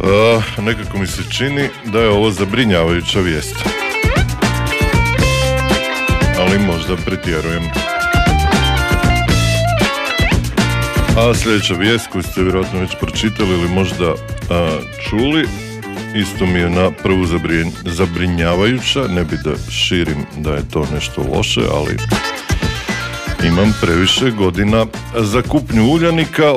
Nekako mi se čini da je ovo zabrinjavajuća vijest. Ali možda pretjerujem. A sljedeća vijest koju ste vjerojatno već pročitali ili možda čuli, isto mi je na prvu zabrinjavajuća, ne bi da širim da je to nešto loše, ali imam previše godina za kupnju Uljanika.